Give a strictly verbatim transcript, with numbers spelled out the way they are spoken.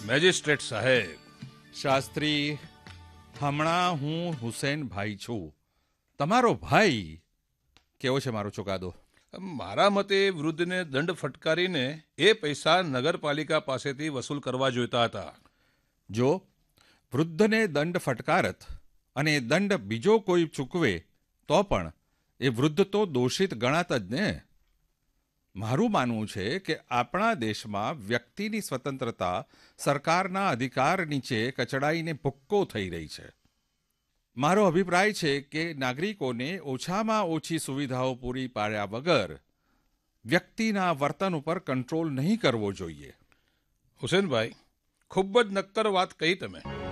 Magistrate સાહેબ. શાસ્ત્રી, હમણાં હું હુસેનભાઈ છું, તમારો ભાઈ. કેવો છે મારો ચુકાદો? મારા મતે વૃદ્ધને દંડ ફટકારીને એ પૈસા નગરપાલિકા પાસેથી વસૂલ કરવા જોઈતા હતા. જો વૃદ્ધને દંડ ફટકારત અને દંડ બીજો કોઈ ચૂકવે તો પણ એ વૃદ્ધ તો દોષિત ગણાત જ ને. મારું માનવું છે કે આપણા દેશમાં વ્યક્તિની સ્વતંત્રતા સરકારના અધિકાર નીચે કચડાઈને ભુક્કો થઈ રહી છે. મારો અભિપ્રાય છે કે નાગરિકોને ઓછામાં ઓછી સુવિધાઓ પૂરી પાડ્યા વગર વ્યક્તિના વર્તન ઉપર કંટ્રોલ નહીં કરવો જોઈએ. હુસેનભાઈ, ખૂબ જ નક્કર વાત કહી તમે.